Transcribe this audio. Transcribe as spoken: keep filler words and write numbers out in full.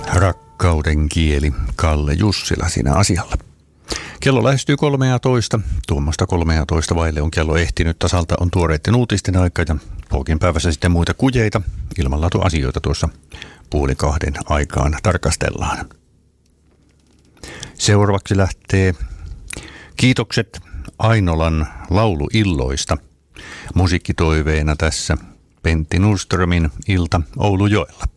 Rakkauden kieli, Kalle Jussila siinä asialla. Kello lähestyy kolmeatoista. Tuommoista kolmeatoista vaille on kello ehtinyt. Tasalta on tuoreiden uutisten aika ja puolikin päivässä sitten muita kujeita. Ilmanlaatuasioita tuossa puoli kahden aikaan tarkastellaan. Seuraavaksi lähtee kiitokset Ainolan lauluilloista. Musiikkitoiveena tässä Pentti Nordströmin ilta Oulujoella.